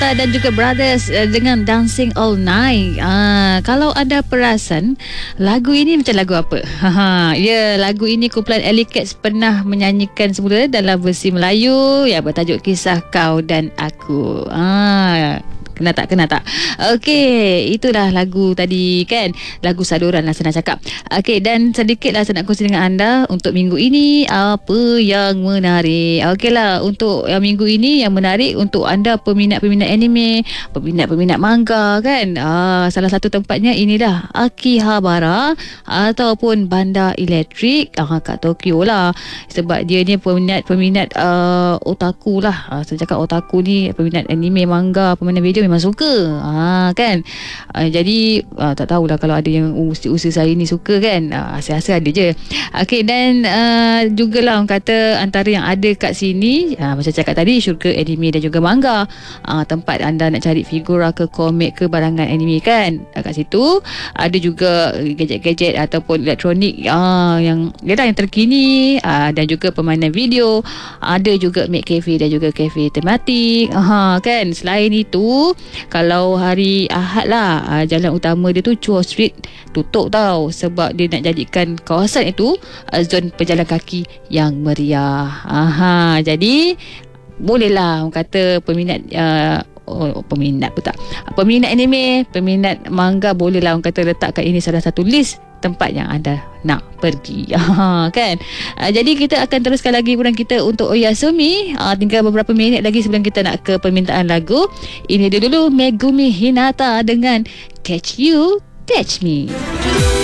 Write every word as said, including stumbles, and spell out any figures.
Hinata dan juga Brothers uh, dengan Dancing All Night. Uh, kalau anda perasan, lagu ini macam lagu apa? Ha, ya, lagu ini kumpulan Alley Cats pernah menyanyikan semula dalam versi Melayu yang bertajuk Kisah Kau dan Aku. Ah, Kena tak? Kena tak? Okey, itulah lagu tadi kan. Lagu saduran lah senang cakap. Okey, dan sedikitlah saya nak kongsi dengan anda untuk minggu ini apa yang menarik. Okeylah, untuk yang minggu ini yang menarik untuk anda peminat-peminat anime, peminat-peminat manga kan. Ah, salah satu tempatnya inilah Akihabara ataupun Bandar Elektrik ah, kat Tokyo lah. Sebab dia ni peminat-peminat uh, otaku lah. Ah, saya cakap otaku ni peminat anime, manga, peminat video memang suka ha, kan uh, jadi uh, tak tahulah kalau ada yang usia-usia saya ni suka kan, uh, asa-asa ada je. Okey, dan uh, jugalah orang kata antara yang ada kat sini uh, macam cakap tadi, syurga anime dan juga manga, uh, tempat anda nak cari figura ke komik ke barangan anime kan. Uh, kat situ ada juga gadget-gadget ataupun elektronik uh, yang yalah, yang terkini, uh, dan juga permainan video, ada juga maid cafe dan juga cafe tematik uh, kan. Selain itu, kalau hari Ahad lah, uh, jalan utama dia tu Chua Street tutup tau, sebab dia nak jadikan kawasan itu uh, zon pejalan kaki yang meriah. Aha, jadi bolehlah orang kata peminat uh, Oh, peminat pun tak peminat anime, peminat manga, bolehlah orang kata letakkan ini salah satu list tempat yang anda nak pergi kan. Uh, jadi kita akan teruskan lagi program kita untuk Oyasumi. uh, Tinggal beberapa minit lagi sebelum kita nak ke permintaan lagu. Ini dia dulu Megumi Hinata dengan Catch You, Catch Me.